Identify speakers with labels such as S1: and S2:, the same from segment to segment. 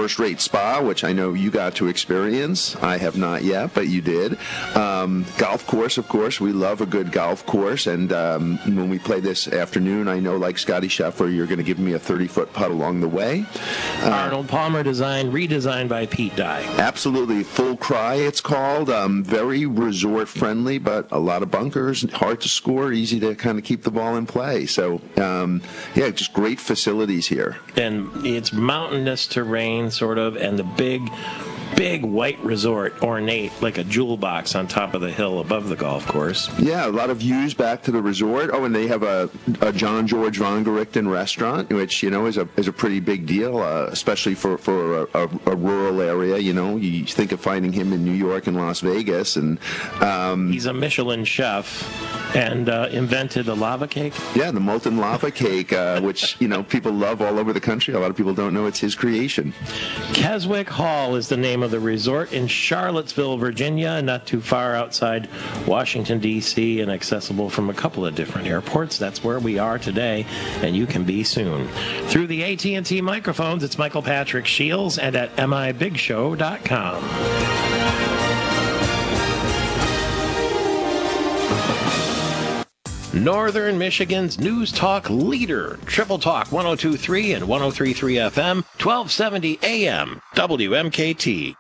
S1: first-rate spa, which I know you got to experience. I have not yet, but you did. Golf course, of course. We love a good golf course, and when we play this afternoon, I know, like Scotty Scheffler, you're going to give me a 30-foot putt along the way.
S2: Arnold Palmer redesigned by Pete Dye.
S1: Absolutely. Full Cry, it's called. Very resort-friendly, but a lot of bunkers, hard to score, easy to kind of keep the ball in play. So, just great facilities here.
S2: And it's mountainous terrain, sort of, and the big white resort, ornate, like a jewel box on top of the hill above the golf course.
S1: Yeah, a lot of views back to the resort. Oh, and they have a John George von Gerichten restaurant, which, is a pretty big deal, especially for a rural area. You think of finding him in New York and Las Vegas. And
S2: he's a Michelin chef and invented the lava cake.
S1: Yeah, the molten lava cake, which, people love all over the country. A lot of people don't know it's his creation.
S2: Keswick Hall is the name of the resort in Charlottesville, Virginia, not too far outside Washington, D.C., and accessible from a couple of different airports. That's where we are today, and you can be soon. Through the AT&T microphones, it's Michael Patrick Shields and at mibigshow.com. Northern Michigan's News Talk leader, Triple Talk 102.3 and 103.3 FM, 1270 AM, WMKT.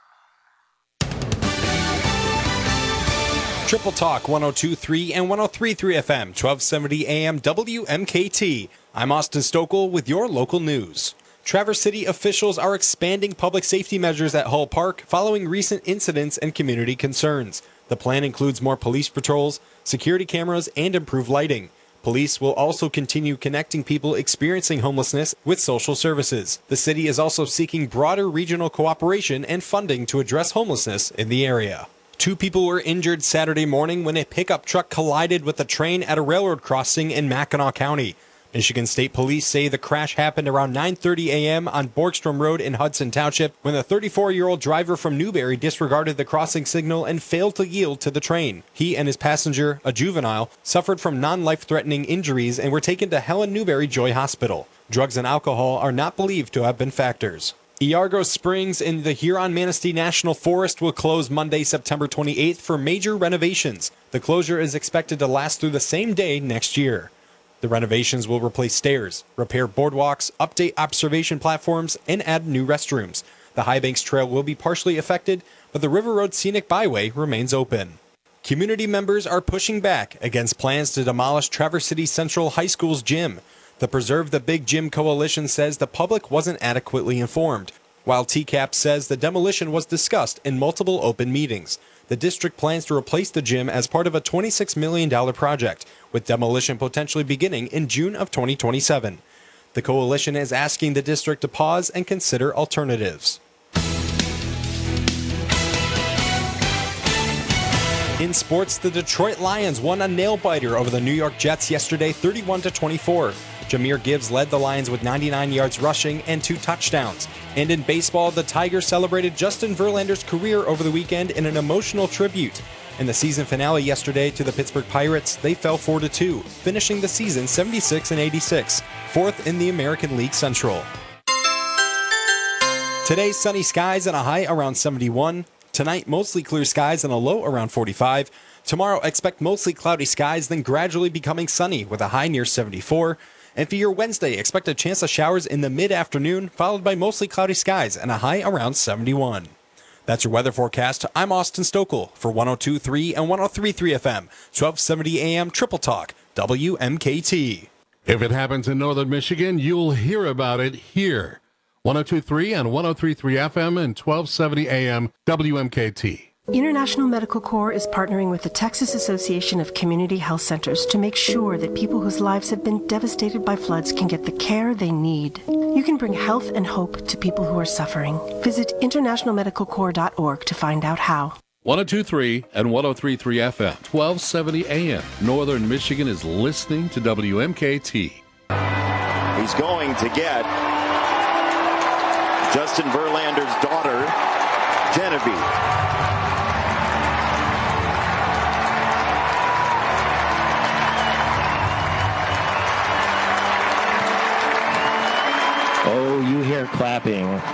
S3: Triple Talk 102.3 and 103.3 FM, 1270 AM, WMKT. I'm Austin Stokel with your local news. Traverse City officials are expanding public safety measures at Hull Park following recent incidents and community concerns. The plan includes more police patrols, security cameras, and improved lighting. Police will also continue connecting people experiencing homelessness with social services. The city is also seeking broader regional cooperation and funding to address homelessness in the area. 2 people were injured Saturday morning when a pickup truck collided with a train at a railroad crossing in Mackinac County. Michigan State Police say the crash happened around 9:30 a.m. on Borgstrom Road in Hudson Township when the 34-year-old driver from Newberry disregarded the crossing signal and failed to yield to the train. He and his passenger, a juvenile, suffered from non-life-threatening injuries and were taken to Helen Newberry Joy Hospital. Drugs and alcohol are not believed to have been factors. Iargo Springs in the Huron-Manistee National Forest will close Monday, September 28th for major renovations. The closure is expected to last through the same day next year. The renovations will replace stairs, repair boardwalks, update observation platforms, and add new restrooms. The High Banks Trail will be partially affected, but the River Road Scenic Byway remains open. Community members are pushing back against plans to demolish Traverse City Central High School's gym. The Preserve the Big Gym Coalition says the public wasn't adequately informed, while TCAP says the demolition was discussed in multiple open meetings. The district plans to replace the gym as part of a $26 million project, with demolition potentially beginning in June of 2027. The coalition is asking the district to pause and consider alternatives. In sports, the Detroit Lions won a nail-biter over the New York Jets yesterday, 31-24. Jahmyr Gibbs led the Lions with 99 yards rushing and 2 touchdowns. And in baseball, the Tigers celebrated Justin Verlander's career over the weekend in an emotional tribute. In the season finale yesterday to the Pittsburgh Pirates, they fell 4-2, finishing the season 76-86, 4th in the American League Central. Today, sunny skies and a high around 71. Tonight, mostly clear skies and a low around 45. Tomorrow, expect mostly cloudy skies, then gradually becoming sunny with a high near 74. And for your Wednesday, expect a chance of showers in the mid-afternoon, followed by mostly cloudy skies and a high around 71. That's your weather forecast. I'm Austin Stokel for 102.3 and 103.3 FM, 1270 AM Triple Talk, WMKT.
S4: If it happens in northern Michigan, you'll hear about it here. 102.3 and 103.3 FM and 1270 AM WMKT.
S5: International Medical Corps is partnering with the Texas Association of Community Health Centers to make sure that people whose lives have been devastated by floods can get the care they need. You can bring health and hope to people who are suffering. Visit internationalmedicalcorps.org to find out how.
S4: 102.3 and 103.3 FM, 1270 AM. Northern Michigan is listening to WMKT.
S6: He's going to get Justin Verlander's daughter, Genevieve.
S2: Oh, you hear clapping.